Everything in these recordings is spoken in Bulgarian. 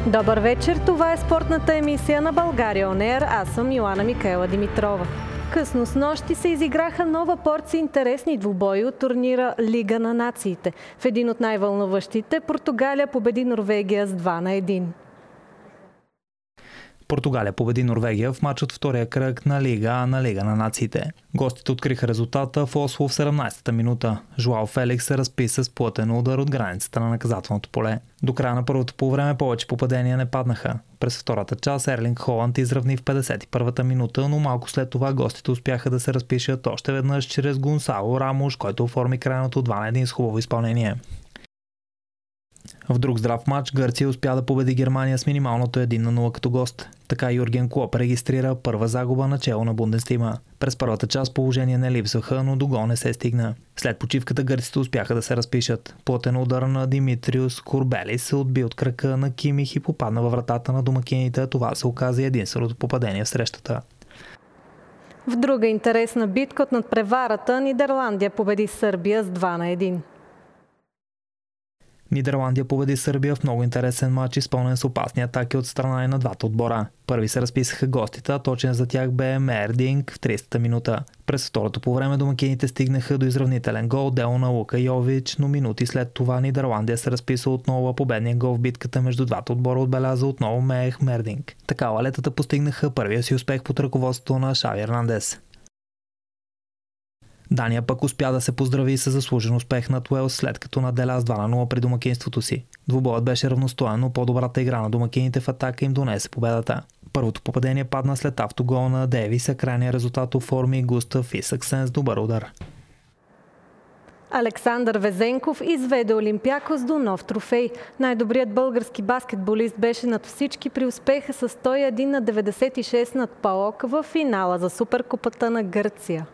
Добър вечер, това е спортната емисия на България On Air. Аз съм Йоана Микаела Димитрова. Късно снощи се изиграха нова порция интересни двубои от турнира Лига на нациите. В един от най-вълнуващите Португалия победи Норвегия с 2-1. Португалия победи Норвегия в матч от втория кръг на Лига на нациите. Гостите откриха резултата в Осло в 17-та минута. Жоао Феликс се разписа с плътен удар от границата на наказателното поле. До края на първото полувреме повече попадения не паднаха. През втората част Ерлинг Холанд изравни в 51-та минута, но малко след това гостите успяха да се разпишат още веднъж чрез Гонсало Рамош, който оформи крайното 2-1 с хубаво изпълнение. В друг здрав матч Гърция успя да победи Германия с минималното 1-0 като гост. Така Юрген Клоп регистрира първа загуба начело на Бундестима. През първата част положение не липсваха, но до гол не се стигна. След почивката гърците успяха да се разпишат. Плътен удар на Димитриус Курбелис се отби от крака на Кимих и попадна във вратата на домакините. Това се оказа единственото попадение в срещата. В друга интересна битка от надпреварата Нидерландия победи Сърбия с 2-1. Нидерландия победи Сърбия в много интересен матч, изпълнен с опасни атаки от страна и на двата отбора. Първи се разписаха гостите, а точен за тях бе Мердинг в 30-та минута. През второто по време домакините стигнаха до изравнителен гол, дело на Лука Йович, но минути след това Нидерландия се разписа отново, а победния гол в битката между двата отбора отбеляза отново Меех Мердинг. Така лалетата постигнаха първия си успех под ръководството на Шави Ернандес. Дания пък успя да се поздрави с заслужен успех над Уелс, след като наделя с 2-0 при домакинството си. Двубоят беше равностоен, но по-добрата игра на домакините в атака им донесе победата. Първото попадение падна след автогол на Девис, а крайният резултат оформи Густав Исаксен с добър удар. Александър Везенков изведе Олимпиакос до нов трофей. Най-добрият български баскетболист беше над всички при успеха с 101-96 над ПАОК в финала за Суперкупата на Гърция.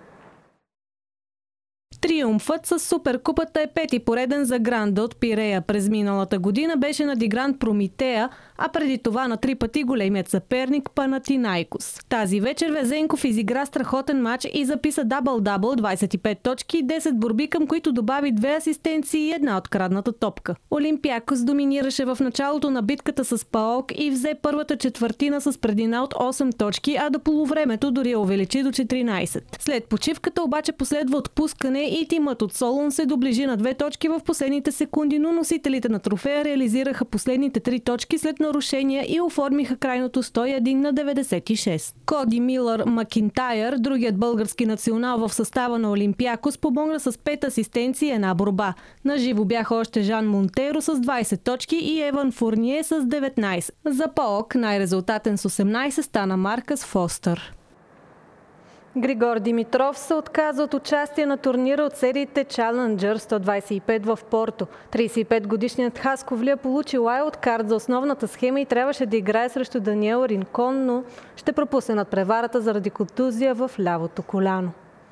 Триумфът с Суперкупата е пети пореден за Гранда от Пирея. През миналата година беше надигран Прометея, а преди това на 3 пъти големият съперник Панатинайкос. Тази вечер Везенков изигра страхотен матч и записа дабъл-дабъл, 25 точки и 10 борби, към които добави 2 асистенции и една открадната топка. Олимпиакос доминираше в началото на битката с ПАОК и взе първата четвъртина с преднина от 8 точки, а до полувремето дори увеличи до 14. След почивката обаче последва отпускане и тимът от Солун се доближи на 2 точки в последните секунди, но носителите на трофея реализираха последните 3 точки след нарушения и оформиха крайното 101-96. Коди Милър Макинтайър, другият български национал в състава на Олимпиакос, помогна с 5 асистенции и една борба. Наживо бяха още Жан Монтеро с 20 точки и Еван Фурние с 19. За ПАОК най-резултатен с 18 стана Маркъс Фостър. Григор Димитров се отказа от участие на турнира от сериите Challenger 125 в Порто. 35-годишният хасковлия получи уайлдкарт за основната схема и трябваше да играе срещу Даниел Ринкон, но ще пропусне надпреварата заради контузия в лявото коляно.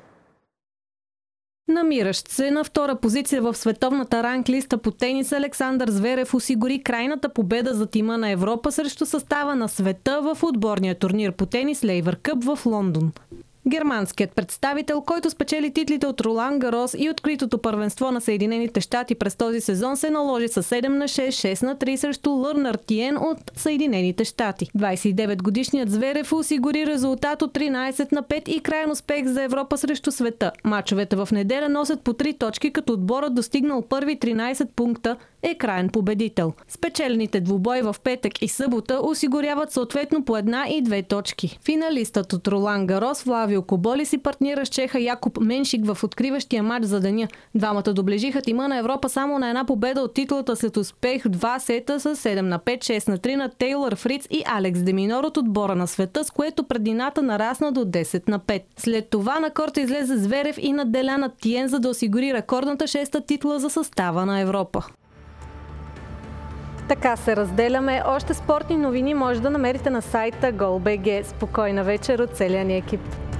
Намиращ се на втора позиция в световната ранглиста по тенис, Александър Зверев осигури крайната победа за тима на Европа срещу състава на света в отборния турнир по тенис Лейвър Къп в Лондон. Германският представител, който спечели титлите от Ролан Гарос и откритото първенство на Съединените щати през този сезон, се наложи с 7-6, 6-3 срещу Лърнар Тиен от Съединените щати. 29-годишният Зверев осигури резултат от 13-5 и краен успех за Европа срещу света. Мачовете в неделя носят по 3 точки, като отборът достигнал първи 13 пункта е краен победител. Спечелените двубои в петък и събота осигуряват съответно по 1 и 2 точки. Финалистът от Ролан Гарос Флавио Коболи си партнира с чеха Якоб Меншик в откриващия матч за деня. Двамата доближиха тима на Европа само на една победа от титлата след успех в 2 сета с 7-5, 6-3 на Тейлър Фриц и Алекс Деминор от отбора на света, с което преднината нарасна до 10-5. След това на корта излезе Зверев и наделя на Тиен, за да осигури рекордната 6-та титла за състава на Европа. Така се разделяме. Още спортни новини може да намерите на сайта GOL.BG. Спокойна вечер от целия ни екип.